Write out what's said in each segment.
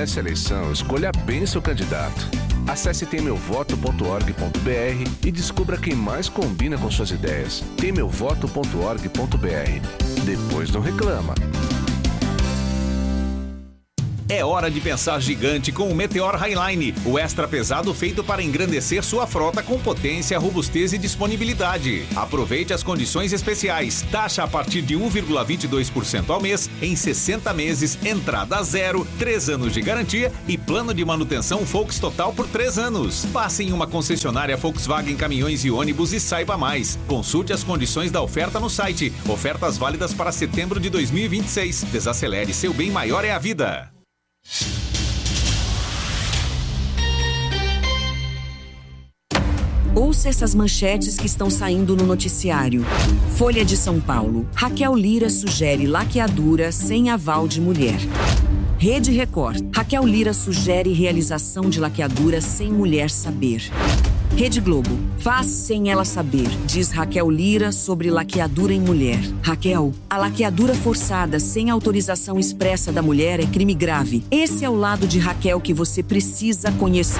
nessa eleição, escolha bem seu candidato. Acesse temeuvoto.org.br e descubra quem mais combina com suas ideias. temeuvoto.org.br. Depois não reclama. É hora de pensar gigante com o Meteor Highline, o extra pesado feito para engrandecer sua frota com potência, robustez e disponibilidade. Aproveite as condições especiais. Taxa a partir de 1,22% ao mês, em 60 meses, entrada zero, 3 anos de garantia e plano de manutenção Volks Total por 3 anos. Passe em uma concessionária Volkswagen Caminhões e Ônibus e saiba mais. Consulte as condições da oferta no site. Ofertas válidas para setembro de 2026. Desacelere, seu bem maior é a vida. Ouça essas manchetes que estão saindo no noticiário. Folha de São Paulo. Raquel Lira sugere laqueadura sem aval de mulher. Rede Record. Raquel Lira sugere realização de laqueadura sem mulher saber. Rede Globo. Faz sem ela saber, diz Raquel Lira sobre laqueadura em mulher. Raquel, a laqueadura forçada sem autorização expressa da mulher é crime grave. Esse é o lado de Raquel que você precisa conhecer.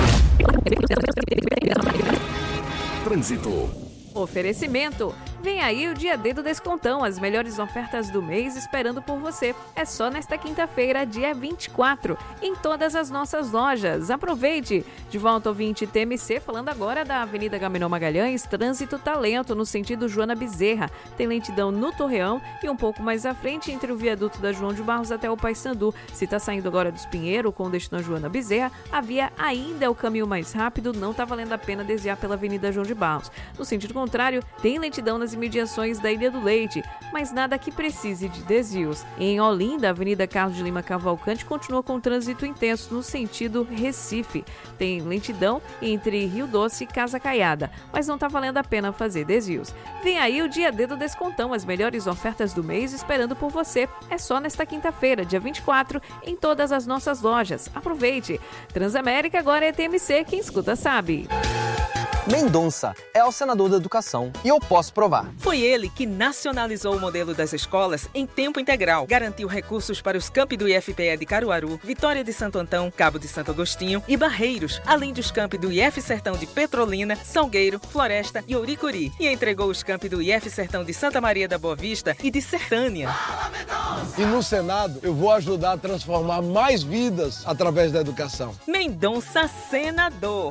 Trânsito. Oferecimento. Vem aí o Dia D do Descontão, as melhores ofertas do mês esperando por você. É só nesta quinta-feira, dia 24, em todas as nossas lojas. Aproveite! De volta ao 20 TMC, falando agora da Avenida Gaminão Magalhães, trânsito talento no sentido Joana Bezerra. Tem lentidão no Torreão e um pouco mais à frente entre o viaduto da João de Barros até o Paissandu. Se está saindo agora dos Pinheiro com destino a Joana Bezerra, a via ainda é o caminho mais rápido, não está valendo a pena desviar pela Avenida João de Barros. No sentido contrário, tem lentidão nas imediações da Ilha do Leite, mas nada que precise de desvios. Em Olinda, a Avenida Carlos de Lima Cavalcante continua com trânsito intenso no sentido Recife. Tem lentidão entre Rio Doce e Casa Caiada, mas não está valendo a pena fazer desvios. Vem aí o Dia D do Descontão, as melhores ofertas do mês esperando por você. É só nesta quinta-feira, dia 24, em todas as nossas lojas. Aproveite! Transamérica agora é TMC, quem escuta sabe. Mendonça é o senador da educação e eu posso provar. Foi ele que nacionalizou o modelo das escolas em tempo integral, garantiu recursos para os campi do IFPE de Caruaru, Vitória de Santo Antão, Cabo de Santo Agostinho e Barreiros, além dos campi do IF Sertão de Petrolina, Salgueiro, Floresta e Ouricuri, e entregou os campi do IF Sertão de Santa Maria da Boa Vista e de Sertânia. E no Senado eu vou ajudar a transformar mais vidas através da educação. Mendonça senador.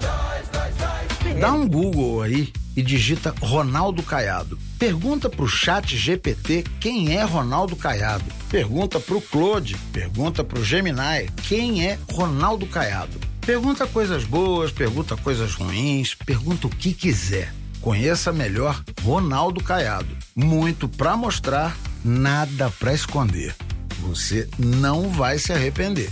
Dá um Google aí e digita Ronaldo Caiado. Pergunta pro Chat GPT quem é Ronaldo Caiado. Pergunta pro Claude, pergunta pro Gemini quem é Ronaldo Caiado. Pergunta coisas boas, pergunta coisas ruins, pergunta o que quiser. Conheça melhor Ronaldo Caiado. Muito pra mostrar, nada pra esconder. Você não vai se arrepender.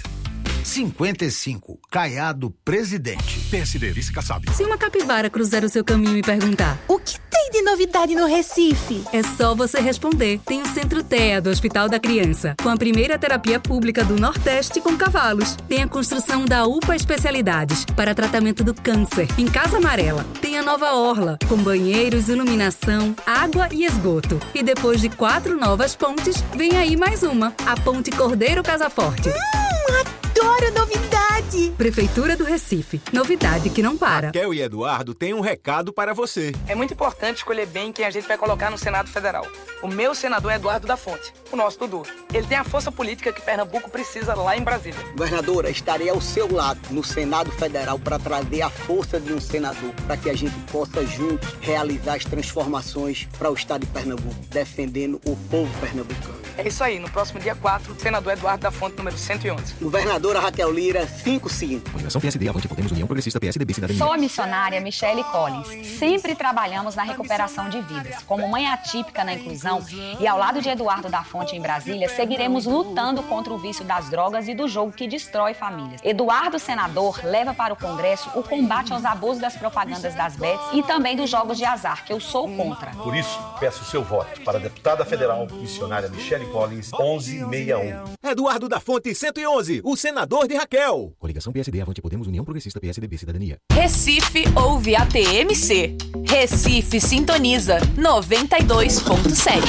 55, Caiado presidente. PSD, vice Kassab. Se uma capivara cruzar o seu caminho e perguntar: o que tem de novidade no Recife? É só você responder. Tem o Centro TEA do Hospital da Criança, com a primeira terapia pública do Nordeste com cavalos. Tem a construção da UPA Especialidades para tratamento do câncer, em Casa Amarela. Tem a nova orla, com banheiros, iluminação, água e esgoto. E depois de 4 novas pontes, vem aí mais uma, a Ponte Cordeiro Casaforte. Adoro novidade! Prefeitura do Recife. Novidade que não para. Raquel e Eduardo têm um recado para você. É muito importante escolher bem quem a gente vai colocar no Senado Federal. O meu senador é Eduardo da Fonte, o nosso Dudu. Ele tem a força política que Pernambuco precisa lá em Brasília. Governadora, estarei ao seu lado no Senado Federal para trazer a força de um senador, para que a gente possa juntos realizar as transformações para o estado de Pernambuco, defendendo o povo pernambucano. É isso aí, no próximo dia 4, senador Eduardo da Fonte, número 111. Governadora Raquel Lira, 55. Coligação PSD, Avante Podemos, União Progressista, PSDB, Cidadania. Sou a missionária Michele Collins. Sempre trabalhamos na recuperação de vidas. Como mãe atípica na inclusão e ao lado de Eduardo da Fonte em Brasília, seguiremos lutando contra o vício das drogas e do jogo que destrói famílias. Eduardo, senador, leva para o Congresso o combate aos abusos das propagandas das bets e também dos jogos de azar, que eu sou contra. Por isso, peço o seu voto para a deputada federal, missionária Michele Collins, 1161. Eduardo da Fonte, 111, o senador de Raquel. Coligação PSD, Avante Podemos, União Progressista, PSDB, Cidadania. Recife ouve a TMC. Recife sintoniza 92.7.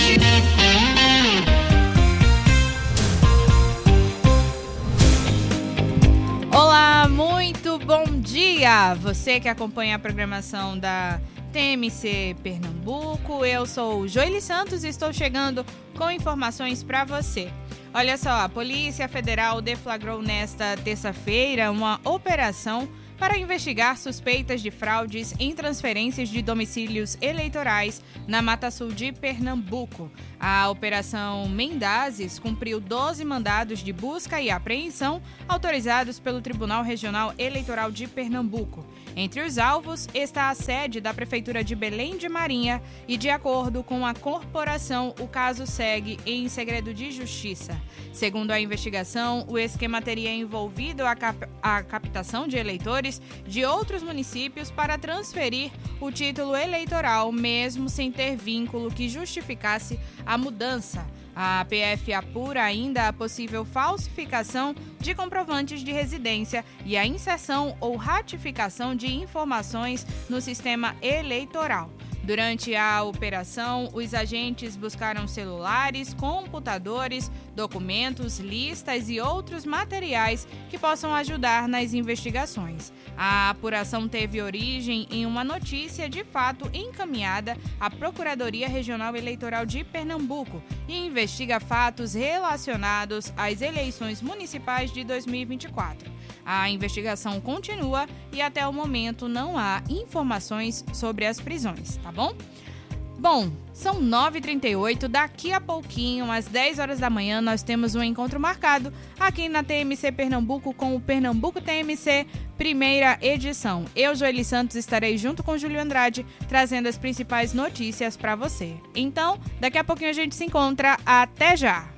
dia, você que acompanha a programação da TMC Pernambuco. Eu sou Joeli Santos e estou chegando com informações para você. Olha só, a Polícia Federal deflagrou nesta terça-feira uma operação para investigar suspeitas de fraudes em transferências de domicílios eleitorais na Mata Sul de Pernambuco. A Operação Mendazes cumpriu 12 mandados de busca e apreensão autorizados pelo Tribunal Regional Eleitoral de Pernambuco. Entre os alvos está a sede da Prefeitura de Belém de Marinha e, de acordo com a corporação, o caso segue em segredo de justiça. Segundo a investigação, o esquema teria envolvido a captação de eleitores de outros municípios para transferir o título eleitoral, mesmo sem ter vínculo que justificasse a mudança. A PF apura ainda a possível falsificação de comprovantes de residência e a inserção ou ratificação de informações no sistema eleitoral. Durante a operação, os agentes buscaram celulares, computadores, documentos, listas e outros materiais que possam ajudar nas investigações. A apuração teve origem em uma notícia de fato encaminhada à Procuradoria Regional Eleitoral de Pernambuco e investiga fatos relacionados às eleições municipais de 2024. A investigação continua e até o momento não há informações sobre as prisões, tá bom? Bom, são 9h38, daqui a pouquinho, às 10 horas da manhã, nós temos um encontro marcado aqui na TMC Pernambuco com o Pernambuco TMC, primeira edição. Eu, Joeli Santos, estarei junto com o Júlio Andrade, trazendo as principais notícias para você. Então, daqui a pouquinho a gente se encontra. Até já!